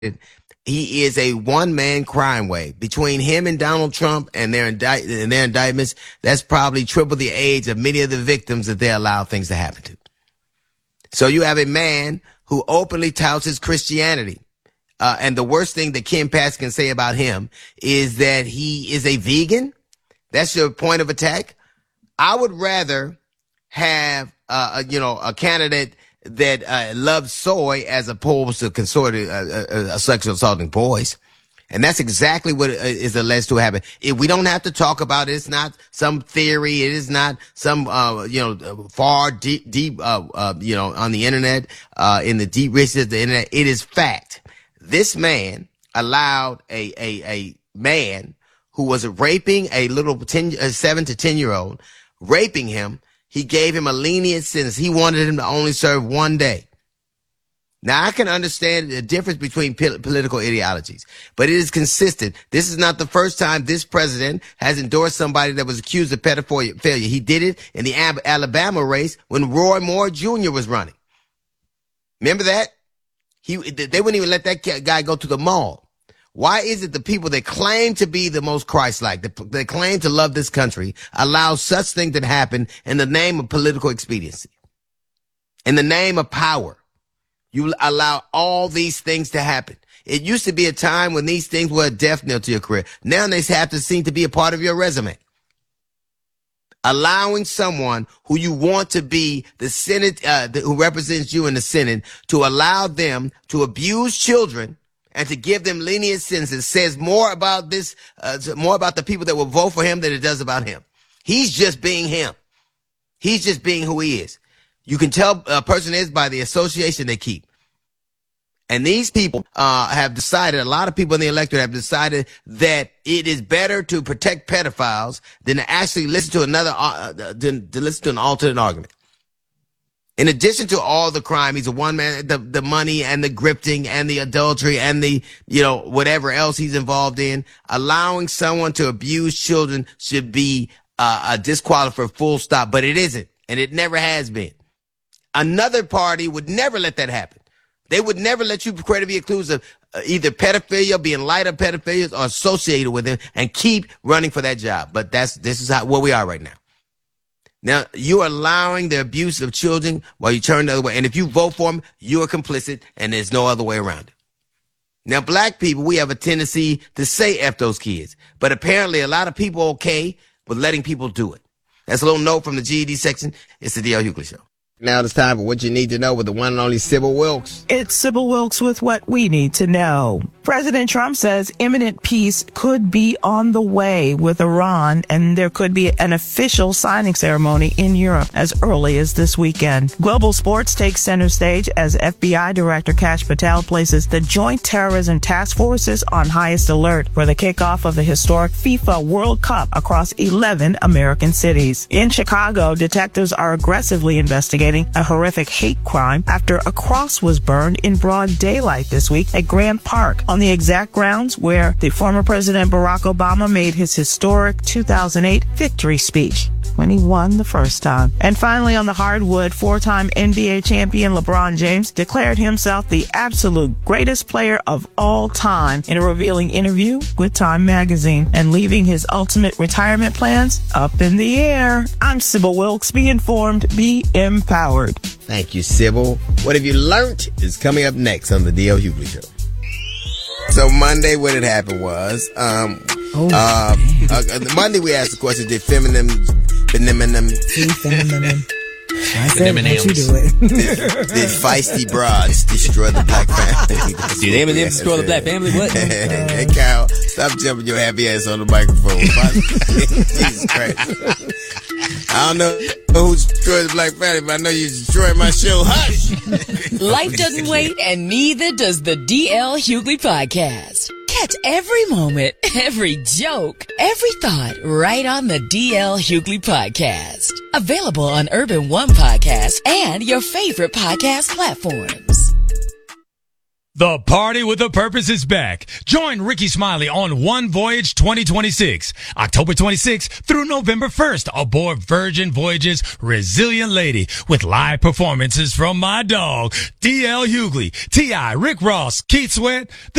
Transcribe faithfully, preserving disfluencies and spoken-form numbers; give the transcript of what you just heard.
he is a one-man crime wave. Between him and Donald Trump and their indict and their indictments, that's probably triple the age of many of the victims that they allow things to happen to. So you have a man who openly touts his Christianity. Uh, and the worst thing that Ken Paxton can say about him is that he is a vegan. That's your point of attack. I would rather have, uh, a, you know, a candidate that uh, loves soy as opposed to consorting uh, uh, sexual assaulting boys. And that's exactly what is alleged to happen. If we don't have to talk about it, it's not some theory. It is not some, uh, you know, far deep, deep, uh, uh, you know, on the internet, uh, in the deep reaches of the internet. It is fact. This man allowed a, a, a man who was raping a little ten, uh, seven to ten year old, raping him. He gave him a lenient sentence. He wanted him to only serve one day. Now, I can understand the difference between p- political ideologies, but it is consistent. This is not the first time this president has endorsed somebody that was accused of pedophilia. He did it in the Ab- Alabama race when Roy Moore Junior was running. Remember that? He, they wouldn't even let that guy go to the mall. Why is it the people that claim to be the most Christ-like, that, that claim to love this country, allow such things to happen in the name of political expediency, in the name of power? You allow all these things to happen. It used to be a time when these things were a death knell to your career. Now they have to seem to be a part of your resume. Allowing someone who you want to be the Senate, uh, who represents you in the Senate, to allow them to abuse children and to give them lenient sentences says more about this, uh, more about the people that will vote for him than it does about him. He's just being him. He's just being who he is. You can tell a person is by the association they keep. And these people uh have decided, a lot of people in the electorate have decided that it is better to protect pedophiles than to actually listen to another, uh, than to listen to an alternate argument. In addition to all the crime, he's a one man, the, the money and the grifting and the adultery and the, you know, whatever else he's involved in. Allowing someone to abuse children should be uh, a disqualifier, full stop, but it isn't. And it never has been. Another party would never let that happen. They would never let you credibly accused of uh, either pedophilia, being light of pedophilia, or associated with him, and keep running for that job. But that's this is how where we are right now. Now, you're allowing the abuse of children while you turn the other way. And if you vote for him, you are complicit, and there's no other way around it. Now, black people, we have a tendency to say F those kids. But apparently a lot of people are okay with letting people do it. That's a little note from the G E D section. It's the D L Hughley Show. Now it's time for what you need to know with the one and only Sybil Wilkes. It's Sybil Wilkes with what we need to know. President Trump says imminent peace could be on the way with Iran, and there could be an official signing ceremony in Europe as early as this weekend. Global sports takes center stage as F B I Director Kash Patel places the Joint Terrorism Task Forces on highest alert for the kickoff of the historic FIFA World Cup across eleven American cities. In Chicago, detectives are aggressively investigating a horrific hate crime after a cross was burned in broad daylight this week at Grant Park, on the exact grounds where the former President Barack Obama made his historic two thousand eight victory speech when he won the first time. And finally, on the hardwood, four-time N B A champion LeBron James declared himself the absolute greatest player of all time in a revealing interview with Time magazine, and leaving his ultimate retirement plans up in the air. I'm Sybil Wilkes. Be informed, be empowered. Thank you, Sybil. What have you learned is coming up next on the D L Hughley Show. So Monday, what had happened was, um, oh, uh, uh, Monday we asked the question, did feminine, feminine, feminine, I said, what you doing? did, did feisty broads destroy the black family? Did Eminem destroy the black family? What? Hey, Kyle, stop jumping your happy ass on the microphone. Jesus Christ. I don't know who destroyed the black family, but I know you destroyed my show. Hush! Life doesn't wait, and neither does the D L Hughley Podcast. Catch every moment, every joke, every thought right on the D L Hughley Podcast. Available on Urban One Podcast and your favorite podcast platforms. The Party with a Purpose is back. Join Ricky Smiley on One Voyage twenty twenty-six, October twenty-sixth through November first aboard Virgin Voyage's Resilient Lady with live performances from my dog, D L Hughley, T I, Rick Ross, Keith Sweat,